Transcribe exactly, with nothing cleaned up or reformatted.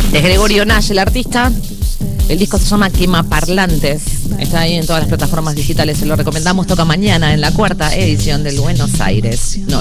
Es Gregorio Nash, el artista. El disco se llama Quema Parlantes. Está ahí en todas las plataformas digitales. Se lo recomendamos. Toca mañana en la cuarta edición del Buenos Aires. No,